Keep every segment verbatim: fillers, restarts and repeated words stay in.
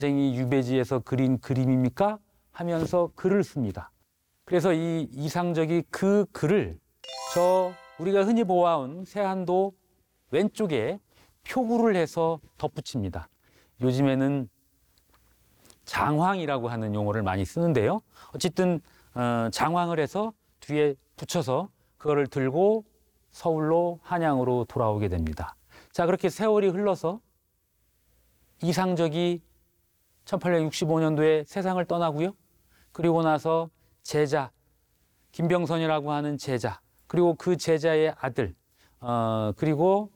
선생이 유배지에서 그린 그림입니까? 하면서 글을 씁니다. 그래서 이 이상적이 그 글을 저 우리가 흔히 보아온 세안도 왼쪽에 표구를 해서 덧붙입니다. 요즘에는 장황이라고 하는 용어를 많이 쓰는데요. 어쨌든 어, 장황을 해서 뒤에 붙여서 그거를 들고 서울로 한양으로 돌아오게 됩니다. 자, 그렇게 세월이 흘러서 이상적이 천팔백육십오 년도에 세상을 떠나고요. 그리고 나서 제자, 김병선이라고 하는 제자, 그리고 그 제자의 아들, 어, 그리고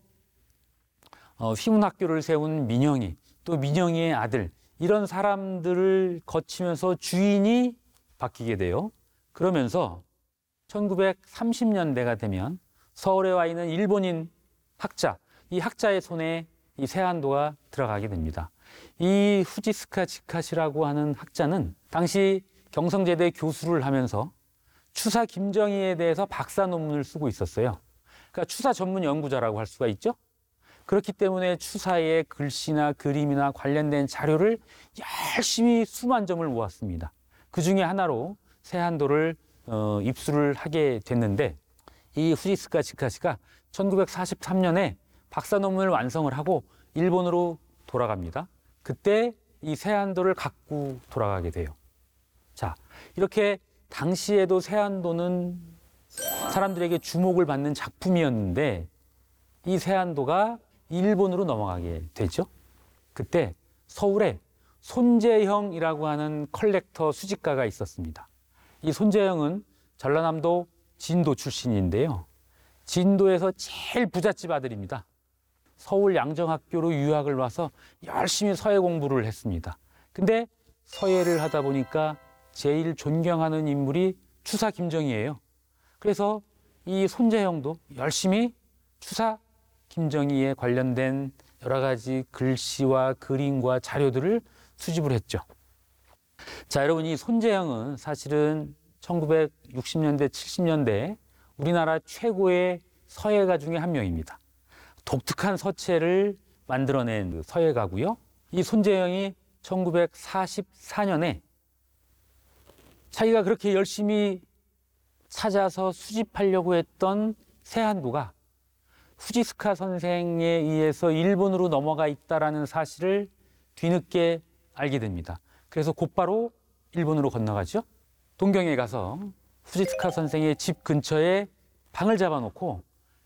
어, 휘문학교를 세운 민영이, 또 민영이의 아들, 이런 사람들을 거치면서 주인이 바뀌게 돼요. 그러면서 천구백삼십 년대가 되면 서울에 와 있는 일본인 학자, 이 학자의 손에 이 세안도가 들어가게 됩니다. 이 후지스카 지카시라고 하는 학자는 당시 경성제대 교수를 하면서 추사 김정희에 대해서 박사 논문을 쓰고 있었어요. 그러니까 추사 전문 연구자라고 할 수가 있죠. 그렇기 때문에 추사의 글씨나 그림이나 관련된 자료를 열심히 수만 점을 모았습니다. 그 중에 하나로 세안도를 어, 입수를 하게 됐는데, 이 후지스카 지카시가 천구백사십삼 년에 박사 논문을 완성을 하고 일본으로 돌아갑니다. 그때 이 세안도를 갖고 돌아가게 돼요. 자, 이렇게 당시에도 세안도는 사람들에게 주목을 받는 작품이었는데 이 세안도가 일본으로 넘어가게 되죠. 그때 서울에 손재형이라고 하는 컬렉터 수집가가 있었습니다. 이 손재형은 전라남도 진도 출신인데요. 진도에서 제일 부잣집 아들입니다. 서울 양정학교로 유학을 와서 열심히 서예 공부를 했습니다. 근데 서예를 하다 보니까 제일 존경하는 인물이 추사 김정희예요. 그래서 이 손재형도 열심히 추사 김정희에 관련된 여러 가지 글씨와 그림과 자료들을 수집을 했죠. 자, 여러분, 이 손재형은 사실은 천구백육십 년대, 칠십 년대 우리나라 최고의 서예가 중에 한 명입니다. 독특한 서체를 만들어낸 그 서예가고요. 이 손재형이 천구백사십사 년에 자기가 그렇게 열심히 찾아서 수집하려고 했던 세안도가 후지스카 선생에 의해서 일본으로 넘어가 있다는 사실을 뒤늦게 알게 됩니다. 그래서 곧바로 일본으로 건너가죠. 동경에 가서 후지스카 선생의 집 근처에 방을 잡아놓고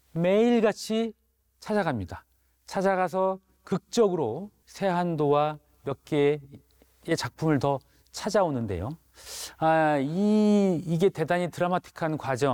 매일같이 찾아갑니다. 찾아가서 극적으로 세안도와 몇 개의 작품을 더 찾아오는데요. 아, 이, 이게 대단히 드라마틱한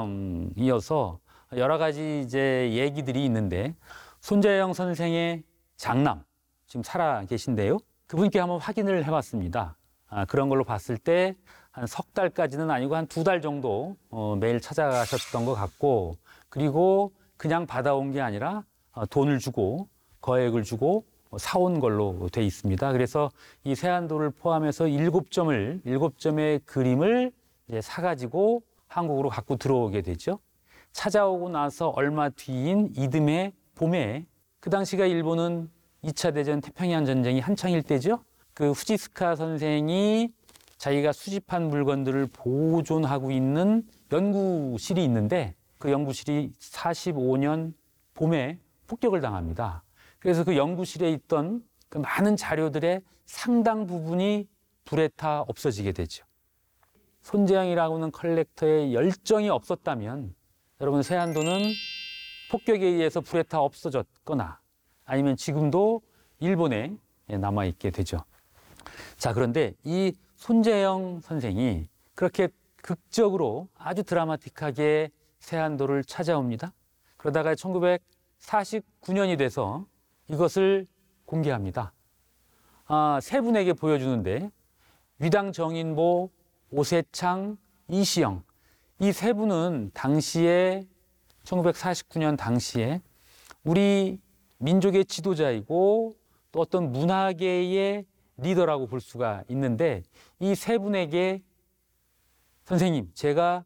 과정이어서 여러 가지 이제 얘기들이 있는데, 손재형 선생의 장남, 지금 살아 계신데요. 그분께 한번 확인을 해봤습니다. 아, 그런 걸로 봤을 때 한 석 달까지는 아니고 한 두 달 정도 어, 매일 찾아가셨던 것 같고, 그리고 그냥 받아온 게 아니라 어, 돈을 주고 거액을 주고 어, 사온 걸로 돼 있습니다. 그래서 이 세안도를 포함해서 일곱 점을 일곱 점의 그림을 이제 사가지고 한국으로 갖고 들어오게 되죠. 찾아오고 나서 얼마 뒤인 이듬해 봄에, 그 당시가 일본은 이 차 대전 태평양 전쟁이 한창일 때죠. 그 후지스카 선생이 자기가 수집한 물건들을 보존하고 있는 연구실이 있는데, 그 연구실이 사십오 년 봄에 폭격을 당합니다. 그래서 그 연구실에 있던 그 많은 자료들의 상당 부분이 불에 타 없어지게 되죠. 손재형이라고 하는 컬렉터의 열정이 없었다면 여러분, 세안도는 폭격에 의해서 불에 타 없어졌거나 아니면 지금도 일본에 남아있게 되죠. 자, 그런데 이 손재형 선생이 그렇게 극적으로 아주 드라마틱하게 세안도를 찾아옵니다. 그러다가 천구백사십구 년이 돼서 이것을 공개합니다. 아, 세 분에게 보여주는데, 위당 정인보, 오세창, 이시영, 이 세 분은 당시에 천구백사십구 년 당시에 우리 민족의 지도자이고 또 어떤 문화계의 리더라고 볼 수가 있는데, 이 세 분에게 선생님, 제가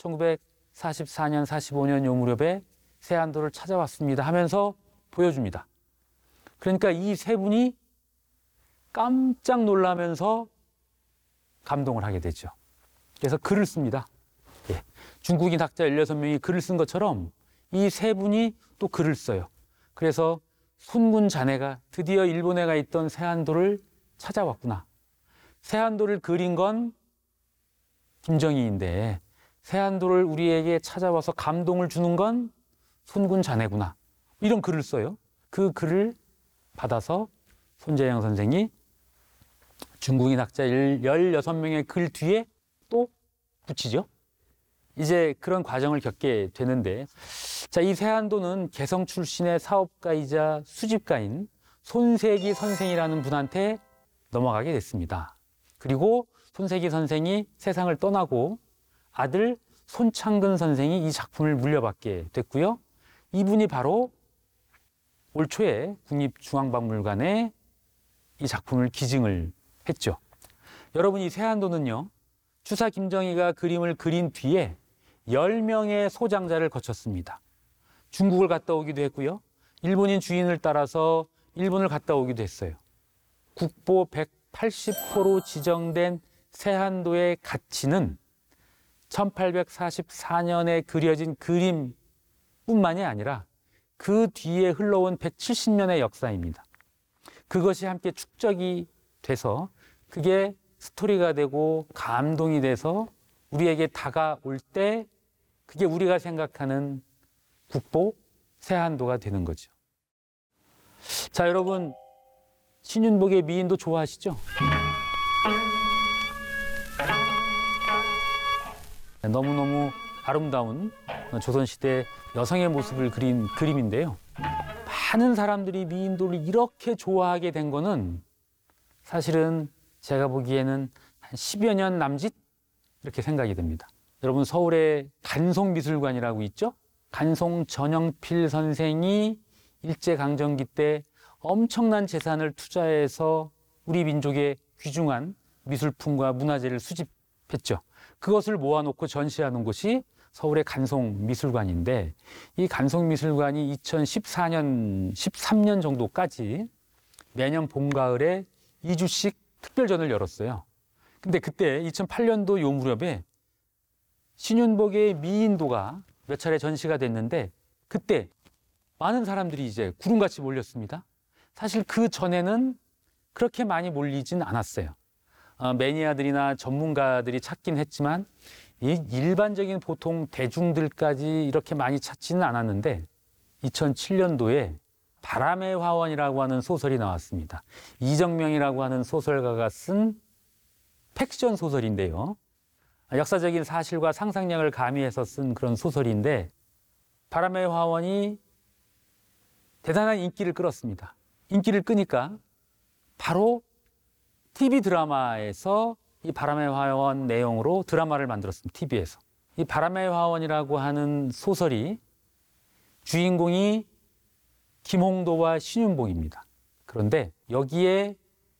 천구백사십사 년, 사십오 년 요 무렵에 세안도를 찾아왔습니다 하면서 보여줍니다. 그러니까 이 세 분이 깜짝 놀라면서 감동을 하게 되죠. 그래서 글을 씁니다. 예. 중국인 학자 열여섯 명이 글을 쓴 것처럼 이 세 분이 또 글을 써요. 그래서 손군 자네가 드디어 일본에 가 있던 세안도를 찾아왔구나. 세안도를 그린 건 김정희인데 세안도를 우리에게 찾아와서 감동을 주는 건 손군 자네구나. 이런 글을 써요. 그 글을 받아서 손재영 선생이 중국인 학자 열여섯 명의 글 뒤에 또 붙이죠. 이제 그런 과정을 겪게 되는데, 자, 이 세안도는 개성 출신의 사업가이자 수집가인 손세기 선생이라는 분한테 넘어가게 됐습니다. 그리고 손세기 선생이 세상을 떠나고 아들 손창근 선생이 이 작품을 물려받게 됐고요. 이분이 바로 올 초에 국립중앙박물관에 이 작품을 기증을 했죠. 여러분, 이 세안도는요, 추사 김정희가 그림을 그린 뒤에 열 명의 소장자를 거쳤습니다. 중국을 갔다 오기도 했고요. 일본인 주인을 따라서 일본을 갔다 오기도 했어요. 국보 백팔십 호로 지정된 세안도의 가치는 천팔백사십사 년에 그려진 그림뿐만이 아니라 그 뒤에 흘러온 백칠십 년의 역사입니다. 그것이 함께 축적이 돼서 그게 스토리가 되고 감동이 돼서 우리에게 다가올 때 그게 우리가 생각하는 국보 세안도가 되는 거죠. 자, 여러분, 신윤복의 미인도 좋아하시죠? 너무너무 아름다운 조선시대 여성의 모습을 그린 그림인데요. 많은 사람들이 미인도를 이렇게 좋아하게 된 거는 사실은 제가 보기에는 한 십여 년 남짓 이렇게 생각이 됩니다. 여러분, 서울에 간송미술관이라고 있죠? 간송 전영필 선생이 일제강점기 때 엄청난 재산을 투자해서 우리 민족의 귀중한 미술품과 문화재를 수집했죠. 그것을 모아놓고 전시하는 곳이 서울의 간송미술관인데, 이 간송미술관이 이천십사 년, 십삼 년 정도까지 매년 봄, 가을에 이 주씩 특별전을 열었어요. 근데 그때 이천팔 년도 요 무렵에 신윤복의 미인도가 몇 차례 전시가 됐는데, 그때 많은 사람들이 이제 구름같이 몰렸습니다. 사실 그 전에는 그렇게 많이 몰리진 않았어요. 어, 매니아들이나 전문가들이 찾긴 했지만 이 일반적인 보통 대중들까지 이렇게 많이 찾지는 않았는데, 이천칠 년도에 바람의 화원이라고 하는 소설이 나왔습니다. 이정명이라고 하는 소설가가 쓴 팩션 소설인데요. 역사적인 사실과 상상력을 가미해서 쓴 그런 소설인데, 바람의 화원이 대단한 인기를 끌었습니다. 인기를 끄니까 바로 티비 드라마에서 이 바람의 화원 내용으로 드라마를 만들었습니다. 티비에서. 이 바람의 화원이라고 하는 소설이 주인공이 김홍도와 신윤복입니다. 그런데 여기에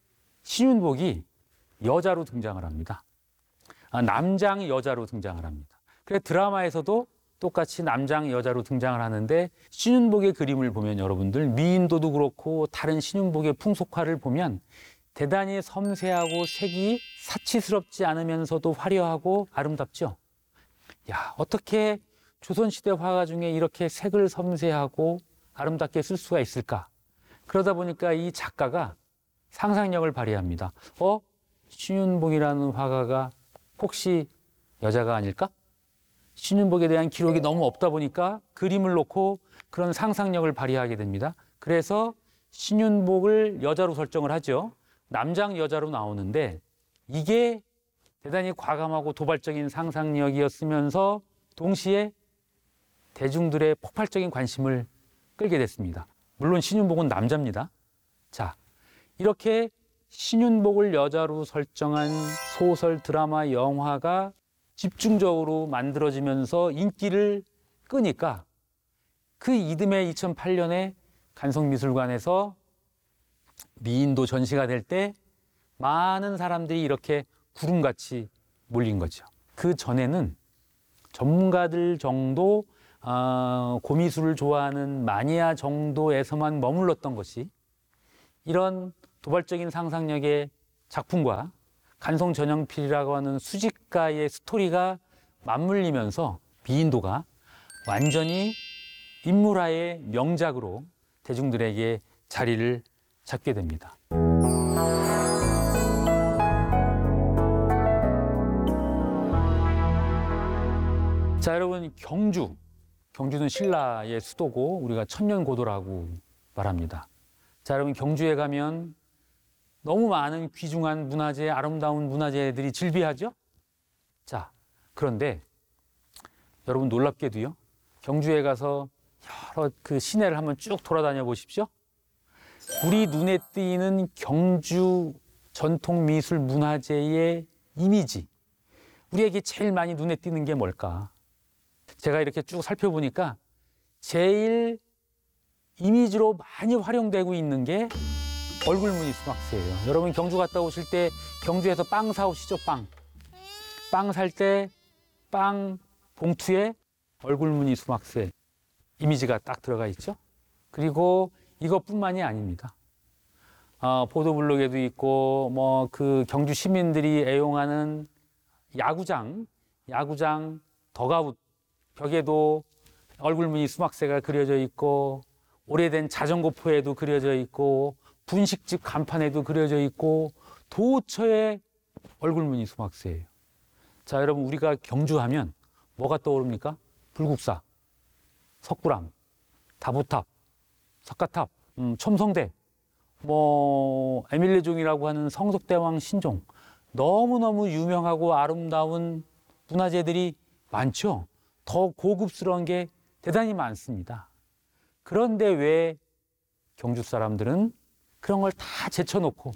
신윤복이 여자로 등장을 합니다. 아, 남장 여자로 등장을 합니다. 그래서 드라마에서도 똑같이 남장 여자로 등장을 하는데, 신윤복의 그림을 보면 여러분들 미인도도 그렇고 다른 신윤복의 풍속화를 보면 대단히 섬세하고 색이 사치스럽지 않으면서도 화려하고 아름답죠. 야, 어떻게 조선시대 화가 중에 이렇게 색을 섬세하고 아름답게 쓸 수가 있을까? 그러다 보니까 이 작가가 상상력을 발휘합니다. 어? 신윤복이라는 화가가 혹시 여자가 아닐까? 신윤복에 대한 기록이 너무 없다 보니까 그림을 놓고 그런 상상력을 발휘하게 됩니다. 그래서 신윤복을 여자로 설정을 하죠. 남장 여자로 나오는데, 이게 대단히 과감하고 도발적인 상상력이었으면서 동시에 대중들의 폭발적인 관심을 끌게 됐습니다. 물론 신윤복은 남자입니다. 자, 이렇게 신윤복을 여자로 설정한 소설, 드라마, 영화가 집중적으로 만들어지면서 인기를 끄니까 그 이듬해 이천팔 년에 간송미술관에서 미인도 전시가 될 때 많은 사람들이 이렇게 구름같이 몰린 거죠. 그 전에는 전문가들 정도, 어, 고미술을 좋아하는 마니아 정도에서만 머물렀던 것이 이런 도발적인 상상력의 작품과 간송 전형필이라고 하는 수집가의 스토리가 맞물리면서 미인도가 완전히 인물화의 명작으로 대중들에게 자리를 잡게 됩니다. 자, 여러분, 경주. 경주는 신라의 수도고 우리가 천년고도라고 말합니다. 자, 여러분, 경주에 가면 너무 많은 귀중한 문화재, 아름다운 문화재들이 즐비하죠? 자, 그런데 여러분 놀랍게도요, 경주에 가서 여러 그 시내를 한번 쭉 돌아다녀 보십시오. 우리 눈에 띄는 경주 전통미술 문화재의 이미지, 우리에게 제일 많이 눈에 띄는 게 뭘까? 제가 이렇게 쭉 살펴보니까 제일 이미지로 많이 활용되고 있는 게 얼굴무늬 수막새예요. 여러분 경주 갔다 오실 때 경주에서 빵 사오시죠, 빵. 빵 살 때 빵 봉투에 얼굴무늬 수막새 이미지가 딱 들어가 있죠. 그리고 이것뿐만이 아닙니다. 어, 보도블록에도 있고 뭐 그 경주 시민들이 애용하는 야구장, 야구장 덕아웃 벽에도 얼굴무늬 수막새가 그려져 있고, 오래된 자전거포에도 그려져 있고, 분식집 간판에도 그려져 있고, 도처에 얼굴무늬 수막새예요. 자, 여러분 우리가 경주하면 뭐가 떠오릅니까? 불국사, 석굴암, 다보탑, 석가탑, 음, 첨성대, 뭐 에밀레종이라고 하는 성속대왕 신종, 너무너무 유명하고 아름다운 문화재들이 많죠. 더 고급스러운 게 대단히 많습니다. 그런데 왜 경주 사람들은 그런 걸 다 제쳐놓고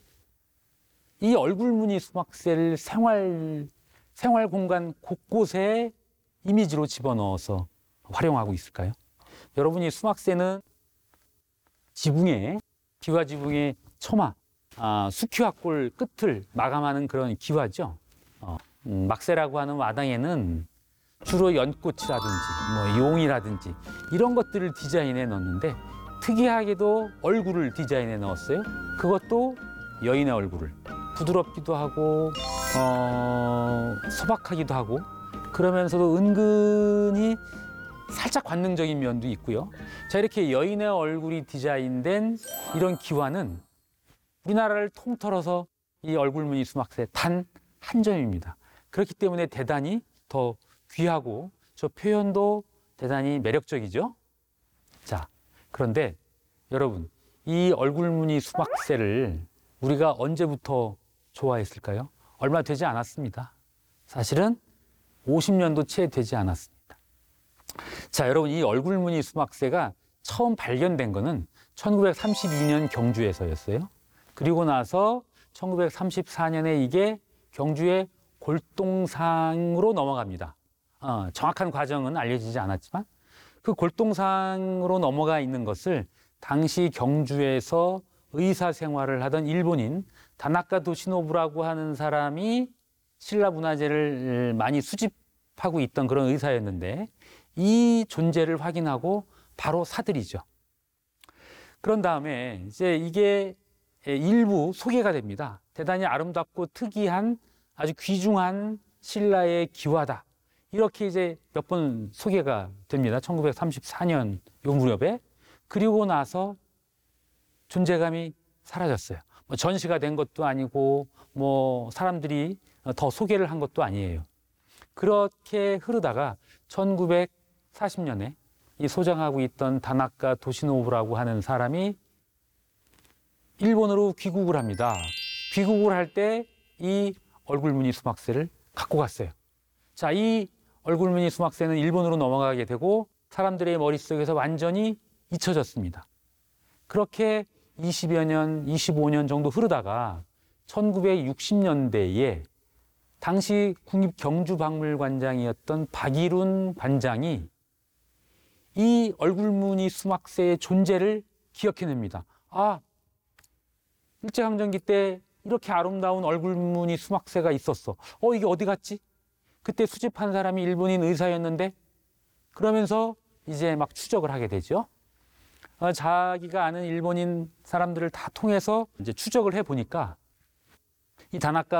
이 얼굴무늬 수막새를 생활, 생활 공간 곳곳에 이미지로 집어넣어서 활용하고 있을까요? 여러분, 이 수막새는 지붕에, 기와 지붕의 처마, 아, 수키화골 끝을 마감하는 그런 기와죠. 어, 음, 막새라고 하는 마당에는 주로 연꽃이라든지 뭐 용이라든지 이런 것들을 디자인해 넣었는데, 특이하게도 얼굴을 디자인해 넣었어요. 그것도 여인의 얼굴을. 부드럽기도 하고 어, 소박하기도 하고, 그러면서도 은근히 살짝 관능적인 면도 있고요. 자, 이렇게 여인의 얼굴이 디자인된 이런 기와는 우리나라를 통틀어서 이 얼굴무늬 수막새 단 한 점입니다. 그렇기 때문에 대단히 더 귀하고 저 표현도 대단히 매력적이죠. 자, 그런데 여러분, 이 얼굴무늬 수막새를 우리가 언제부터 좋아했을까요? 얼마 되지 않았습니다. 사실은 오십 년도 채 되지 않았습니다. 자, 여러분, 이 얼굴무늬 수막새가 처음 발견된 거는 천구백삼십이 년 경주에서였어요. 그리고 나서 천구백삼십사 년에 이게 경주의 골동상으로 넘어갑니다. 어, 정확한 과정은 알려지지 않았지만 그 골동상으로 넘어가 있는 것을 당시 경주에서 의사 생활을 하던 일본인 다나카 도시노부라고 하는 사람이 신라 문화재를 많이 수집하고 있던 그런 의사였는데, 이 존재를 확인하고 바로 사들이죠. 그런 다음에 이제 이게 일부 소개가 됩니다. 대단히 아름답고 특이한 아주 귀중한 신라의 기와다. 이렇게 이제 몇 번 소개가 됩니다. 천구백삼십사 년 요 무렵에. 그리고 나서 존재감이 사라졌어요. 뭐 전시가 된 것도 아니고 뭐 사람들이 더 소개를 한 것도 아니에요. 그렇게 흐르다가 천구백사십 년에 이 소장하고 있던 다나카 도시노부라고 하는 사람이 일본으로 귀국을 합니다. 귀국을 할 때 이 얼굴무늬 수막새를 갖고 갔어요. 자, 이 얼굴무늬 수막새는 일본으로 넘어가게 되고 사람들의 머릿속에서 완전히 잊혀졌습니다. 그렇게 이십여 년, 이십오 년 정도 흐르다가 천구백육십 년대에 당시 국립경주박물관장이었던 박일운 관장이 이 얼굴무늬 수막새의 존재를 기억해냅니다. 아, 일제강점기 때 이렇게 아름다운 얼굴무늬 수막새가 있었어. 어, 이게 어디 갔지? 그때 수집한 사람이 일본인 의사였는데, 그러면서 이제 막 추적을 하게 되죠. 어, 자기가 아는 일본인 사람들을 다 통해서 이제 추적을 해 보니까 이 다나카